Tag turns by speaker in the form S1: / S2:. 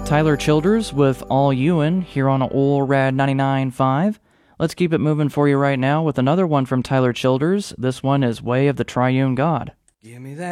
S1: Tyler Childers with All Ewan here on Ol' Rad 99.5. Let's keep it moving for you right now with another one from Tyler Childers. This one is Way of the Triune God.
S2: Give me that